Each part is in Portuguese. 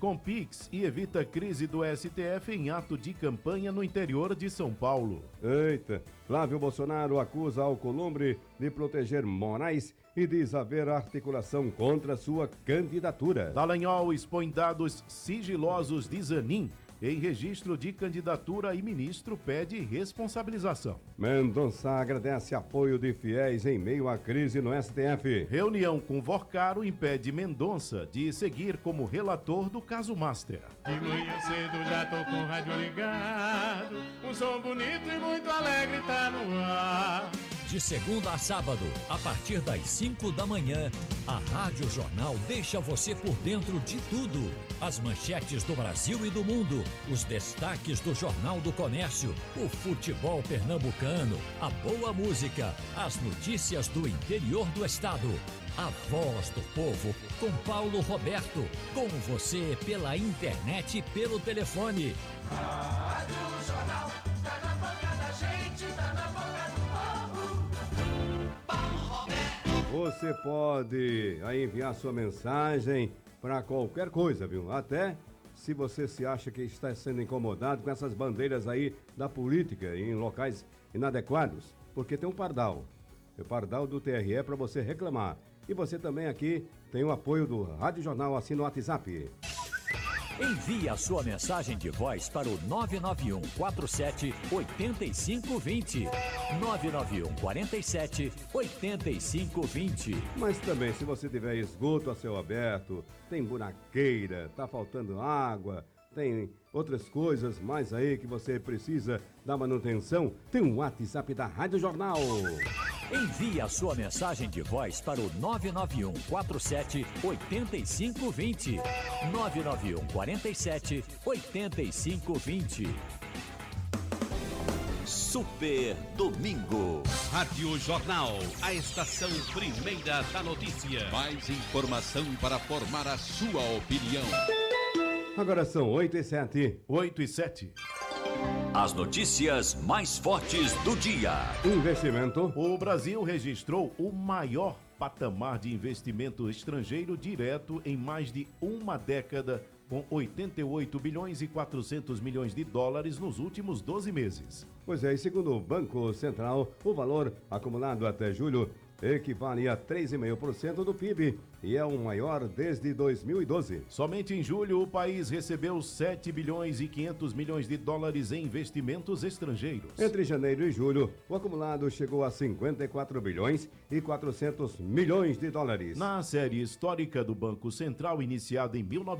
com Pix e evita crise do STF em ato de campanha no interior de São Paulo. Eita, Flávio Bolsonaro acusa Alcolumbre de proteger Moraes e diz haver articulação contra sua candidatura. Dallagnol expõe dados sigilosos de Zanin em registro de candidatura e ministro pede responsabilização. Mendonça agradece apoio de fiéis em meio à crise no STF. Reunião com Vorcaro impede Mendonça de seguir como relator do caso Master. De manhã cedo já tô com o rádio ligado, um som bonito e muito alegre tá no ar. De segunda a sábado, a partir das 5 da manhã, a Rádio Jornal deixa você por dentro de tudo. As manchetes do Brasil e do mundo, os destaques do Jornal do Comércio, o futebol pernambucano, a boa música, as notícias do interior do estado. A Voz do Povo, com Paulo Roberto. Com você pela internet e pelo telefone. Rádio Jornal, tá na boca da gente, tá na boca do povo. Paulo Roberto. Você pode aí enviar sua mensagem para qualquer coisa, viu? Até se você se acha que está sendo incomodado com essas bandeiras aí da política em locais inadequados, porque tem um pardal. O pardal do TRE para você reclamar. E você também aqui tem o apoio do Rádio Jornal, assina o WhatsApp. Envie a sua mensagem de voz para o 991 47 8520. 991 47 8520. Mas também, se você tiver esgoto a céu aberto, tem buraqueira, tá faltando água, tem outras coisas mais aí que você precisa da manutenção, tem um WhatsApp da Rádio Jornal. Envie a sua mensagem de voz para o 991 47 8520. 991 47 8520. Super Domingo. Rádio Jornal, a estação primeira da notícia. Mais informação para formar a sua opinião. Agora são 8h07. 8h07. As notícias mais fortes do dia. Investimento. O Brasil registrou o maior patamar de investimento estrangeiro direto em mais de uma década, com 88 bilhões e 400 milhões de dólares nos últimos 12 meses. Pois é, e segundo o Banco Central, o valor acumulado até julho equivale a 3,5% do PIB e é o maior desde 2012. Somente em julho o país recebeu 7 bilhões e 500 milhões de dólares em investimentos estrangeiros. Entre janeiro e julho, o acumulado chegou a 54 bilhões e 400 milhões de dólares. Na série histórica do Banco Central, iniciada em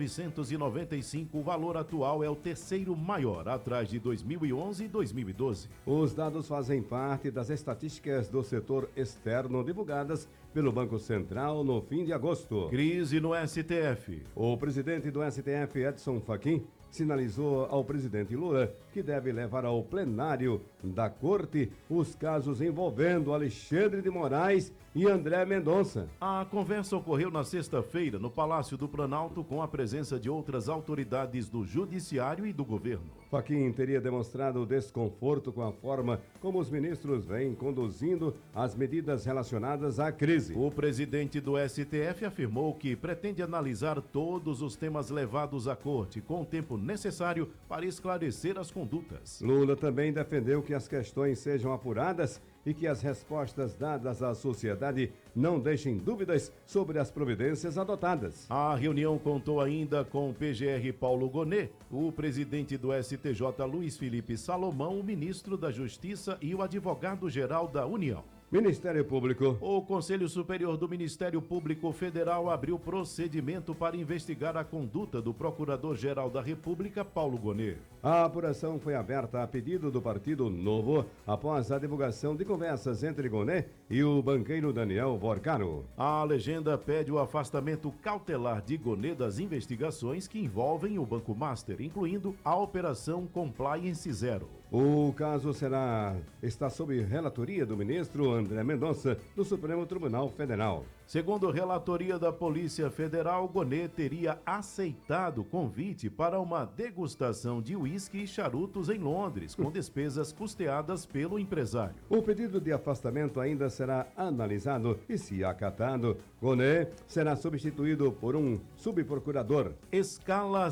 1995, o valor atual é o terceiro maior, atrás de 2011 e 2012. Os dados fazem parte das estatísticas do setor externo divulgadas pelo Banco Central no fim de agosto. Crise no STF. O presidente do STF, Edson Fachin, sinalizou ao presidente Lula que deve levar ao plenário da corte os casos envolvendo Alexandre de Moraes e André Mendonça. A conversa ocorreu na sexta-feira no Palácio do Planalto com a presença de outras autoridades do Judiciário e do governo. Fachin teria demonstrado desconforto com a forma como os ministros vêm conduzindo as medidas relacionadas à crise. O presidente do STF afirmou que pretende analisar todos os temas levados à corte com o tempo necessário para esclarecer as condutas. Lula também defendeu que as questões sejam apuradas e que as respostas dadas à sociedade não deixem dúvidas sobre as providências adotadas. A reunião contou ainda com o PGR Paulo Gonet, o presidente do STJ Luiz Felipe Salomão, o ministro da Justiça e o advogado-geral da União. Ministério Público. O Conselho Superior do Ministério Público Federal abriu procedimento para investigar a conduta do Procurador-Geral da República, Paulo Gonet. A apuração foi aberta a pedido do Partido Novo após a divulgação de conversas entre Gonet e o banqueiro Daniel Vorcaro. A legenda pede o afastamento cautelar de Gonet das investigações que envolvem o Banco Master, incluindo a Operação Compliance Zero. O caso está sob relatoria do ministro André Mendonça, do Supremo Tribunal Federal. Segundo relatoria da Polícia Federal, Gonet teria aceitado convite para uma degustação de uísque e charutos em Londres, com despesas custeadas pelo empresário. O pedido de afastamento ainda será analisado e, se acatado, Gonet será substituído por um subprocurador. Escala